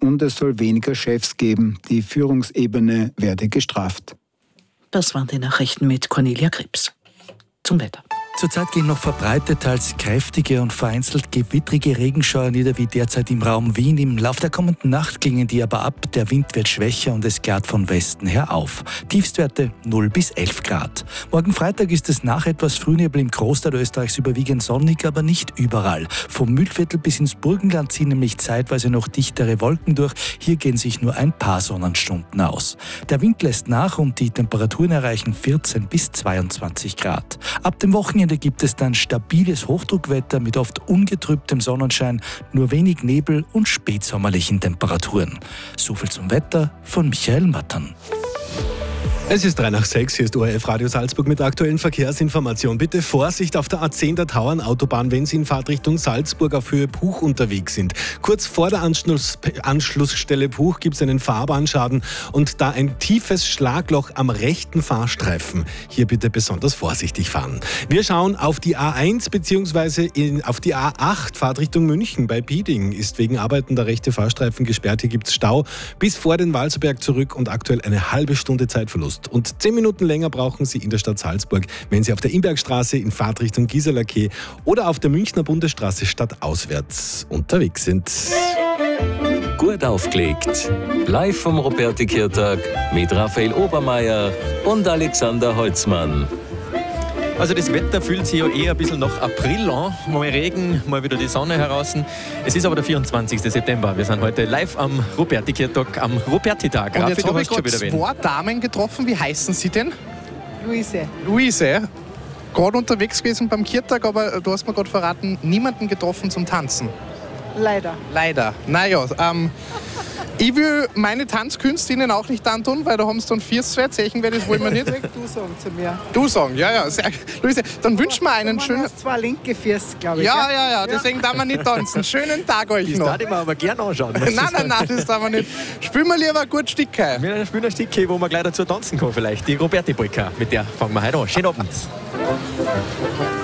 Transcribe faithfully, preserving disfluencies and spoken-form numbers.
und es soll weniger Chefs geben. Die Führungsebene werde gestraft. Das waren die Nachrichten mit Cornelia Krebs. Zum Wetter. Zurzeit gehen noch verbreitet teils kräftige und vereinzelt gewittrige Regenschauer nieder wie derzeit im Raum Wien. Im Lauf der kommenden Nacht klingen die aber ab, der Wind wird schwächer und es klart von Westen her auf. Tiefstwerte null bis elf Grad. Morgen Freitag ist es nach etwas Frühnebel im Großteil Österreichs überwiegend sonnig, aber nicht überall. Vom Mühlviertel bis ins Burgenland ziehen nämlich zeitweise noch dichtere Wolken durch. Hier gehen sich nur ein paar Sonnenstunden aus. Der Wind lässt nach und die Temperaturen erreichen vierzehn bis zweiundzwanzig Grad. Ab dem Wochenende gibt es dann stabiles Hochdruckwetter mit oft ungetrübtem Sonnenschein, nur wenig Nebel und spätsommerlichen Temperaturen. Soviel zum Wetter von Michael Mattern. Es ist drei nach sechs, hier ist O R F Radio Salzburg mit der aktuellen Verkehrsinformation. Bitte Vorsicht auf der A zehn der Tauernautobahn, wenn Sie in Fahrtrichtung Salzburg auf Höhe Puch unterwegs sind. Kurz vor der Anschluss, Anschlussstelle Puch gibt es einen Fahrbahnschaden und da ein tiefes Schlagloch am rechten Fahrstreifen. Hier bitte besonders vorsichtig fahren. Wir schauen auf die A eins bzw. auf die A acht, Fahrtrichtung München. Bei Bieding ist wegen Arbeiten der rechte Fahrstreifen gesperrt. Hier gibt es Stau bis vor den Walserberg zurück und aktuell eine halbe Stunde Zeitverlust. Und zehn Minuten länger brauchen Sie in der Stadt Salzburg, wenn Sie auf der Imbergstraße in Fahrtrichtung Gisela Quai oder auf der Münchner Bundesstraße stadtauswärts unterwegs sind. Gut aufgelegt. Live vom Ruperti-Kirtag mit Raphael Obermeier und Alexander Holzmann. Also das Wetter fühlt sich ja eher ein bisschen nach April an. Mal Regen, mal wieder die Sonne heraus. Es ist aber der vierundzwanzigster September. Wir sind heute live am Ruperti-Kirtag, am Ruperti-Tag. Und jetzt habe ich gerade zwei Damen getroffen. Wie heißen Sie denn? Luise. Luise. Gerade unterwegs gewesen beim Kirtag, aber du hast mir gerade verraten, niemanden getroffen zum Tanzen. Leider. Leider. Naja, ähm, ich will meine Tanzkünste Ihnen auch nicht antun, weil da haben Sie dann vier Zeichen, das wollen wir nicht. Du sagen zu mir. Du sagen, ja, ja. Sehr, Luise, dann wünschen wir einen du schönen... Du hast zwei linke Füße, glaube ich. Ja, ja, ja, deswegen darf man nicht tanzen. Schönen Tag euch das noch. Das darf ich mir aber gerne anschauen. Nein, nein, nein, das darf man nicht. Spielen wir lieber ein gutes Stück. Wir spielen ein Stück, wo man gleich dazu tanzen kann vielleicht. Die Roberti-Polka, mit der fangen wir heute an. Schönen Abend.